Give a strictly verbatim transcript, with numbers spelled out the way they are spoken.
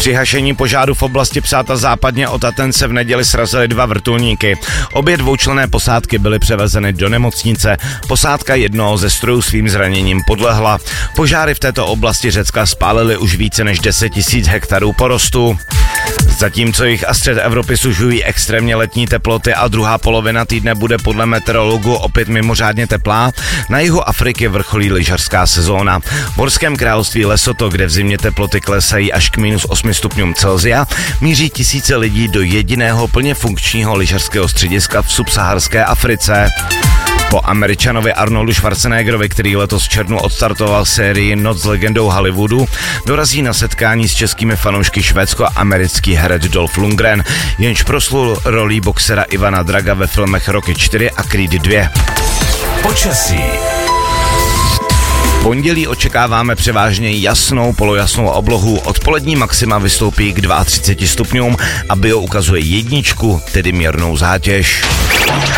Při hašení požáru v oblasti Psáta západně od Aten se v neděli srazily dva vrtulníky. Obě dvoučlenné posádky byly převezeny do nemocnice. Posádka jednoho ze strojů svým zraněním podlehla. Požáry v této oblasti Řecka spálily už více než deset tisíc hektarů porostu. Zatímco jich a střed Evropy sužují extrémně letní teploty a druhá polovina týdne bude podle meteorologů opět mimořádně teplá, na jihu Afriky vrcholí lyžařská sezóna. V Horském království Lesotho, kde v zimě teploty klesají až k minus osmi stupňům Celsia, míří tisíce lidí do jediného plně funkčního lyžařského střediska v subsaharské Africe. Po Američanovi Arnoldu Schwarzeneggerovi, který letos v červnu odstartoval sérii Noc s legendou Hollywoodu, dorazí na setkání s českými fanoušky švédsko-americký herec Dolph Lundgren, jenž proslul rolí boxera Ivana Draga ve filmech Rocky čtyři a Creed dva. Počasí. Pondělí očekáváme převážně jasnou, polojasnou oblohu, odpolední maxima vystoupí k třiceti dvěma stupňům a bio ukazuje jedničku, tedy mírnou zátěž.